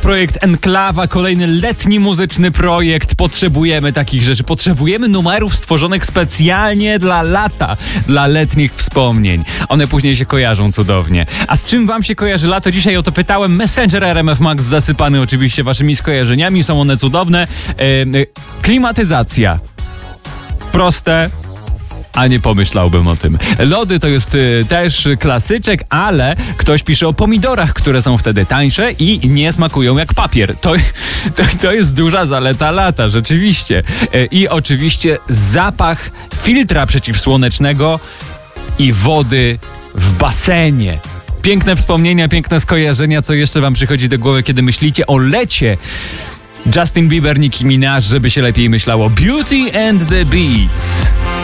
projekt Enklawa, kolejny letni muzyczny projekt. Potrzebujemy takich rzeczy. Potrzebujemy numerów stworzonych specjalnie dla lata, dla letnich wspomnień. One później się kojarzą cudownie. A z czym wam się kojarzy lato? Dzisiaj o to pytałem. Messenger RMF Max zasypany oczywiście waszymi skojarzeniami. Są one cudowne. Klimatyzacja. Proste. A nie pomyślałbym o tym. Lody to jest też klasyczek, ale ktoś pisze o pomidorach, które są wtedy tańsze i nie smakują jak papier. To jest duża zaleta lata, rzeczywiście. I oczywiście zapach filtra przeciwsłonecznego i wody w basenie. Piękne wspomnienia, piękne skojarzenia. Co jeszcze wam przychodzi do głowy, kiedy myślicie o lecie? Justin Bieber, Nicki Minaj, żeby się lepiej myślało. Beauty and the Beat.